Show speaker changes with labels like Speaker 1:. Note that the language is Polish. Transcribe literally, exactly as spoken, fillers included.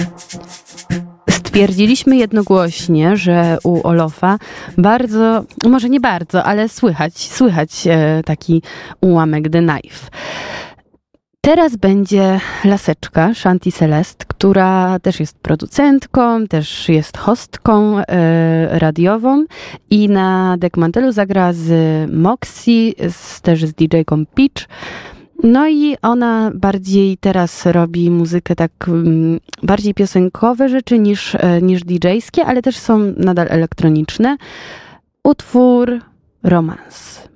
Speaker 1: Stwierdziliśmy jednogłośnie, że u Olofa bardzo, może nie bardzo, ale słychać, słychać taki ułamek The Knife. Teraz będzie Laseczka, Shanti Celeste, która też jest producentką, też jest hostką e, radiową i na Dekmantelu zagra z Moxie, z, też z D J-ką Peach. No i ona bardziej teraz robi muzykę tak um, bardziej piosenkowe rzeczy niż, e, niż D J-skie, ale też są nadal elektroniczne. Utwór Romans.